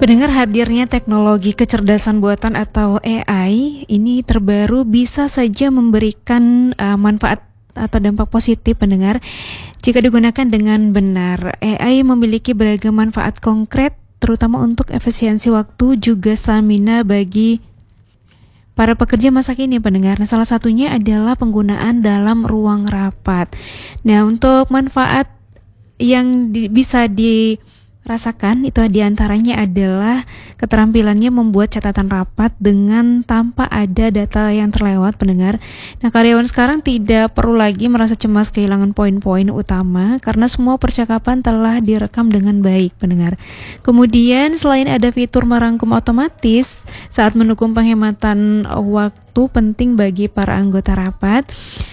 Pendengar, hadirnya teknologi kecerdasan buatan atau AI ini terbaru bisa saja memberikan manfaat atau dampak positif pendengar jika digunakan dengan benar. AI memiliki beragam manfaat konkret terutama untuk efisiensi waktu juga stamina bagi para pekerja masa kini pendengar. Nah, salah satunya adalah penggunaan dalam ruang rapat. Nah, untuk manfaat yang bisa dirasakan itu diantaranya adalah keterampilannya membuat catatan rapat dengan tanpa ada data yang terlewat pendengar. Nah, karyawan sekarang tidak perlu lagi merasa cemas kehilangan poin-poin utama karena semua percakapan telah direkam dengan baik pendengar. Kemudian selain ada fitur merangkum otomatis saat mendukung penghematan waktu penting bagi para anggota rapat,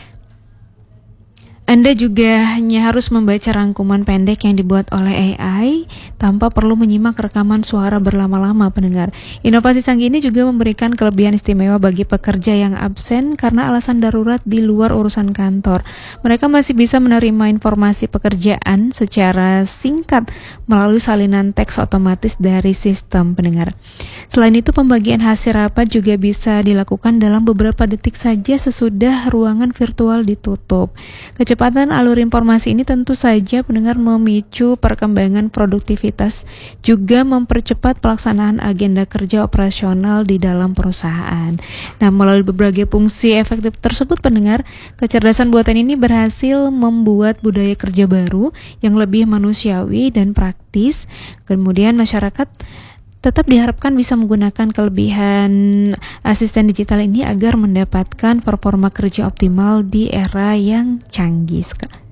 Anda juga hanya harus membaca rangkuman pendek yang dibuat oleh AI tanpa perlu menyimak rekaman suara berlama-lama pendengar. Inovasi canggih ini juga memberikan kelebihan istimewa bagi pekerja yang absen karena alasan darurat di luar urusan kantor. Mereka masih bisa menerima informasi pekerjaan secara singkat melalui salinan teks otomatis dari sistem pendengar. Selain itu, pembagian hasil rapat juga bisa dilakukan dalam beberapa detik saja sesudah ruangan virtual ditutup. Kecepatan alur informasi ini tentu saja pendengar memicu perkembangan produktivitas, juga mempercepat pelaksanaan agenda kerja operasional di dalam perusahaan. Nah, melalui berbagai fungsi efektif tersebut pendengar, kecerdasan buatan ini berhasil membuat budaya kerja baru yang lebih manusiawi dan praktis. Kemudian masyarakat tetap diharapkan bisa menggunakan kelebihan asisten digital ini agar mendapatkan performa kerja optimal di era yang canggih.